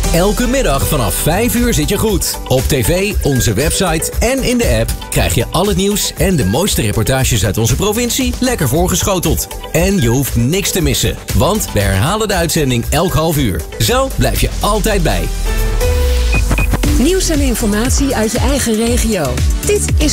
Elke middag vanaf 5 uur zit je goed. Op tv, onze website en in de app krijg je al het nieuws en de mooiste reportages uit onze provincie lekker voorgeschoteld. En je hoeft niks te missen, want we herhalen de uitzending elk half uur. Zo blijf je altijd bij. Nieuws en informatie uit je eigen regio. Dit is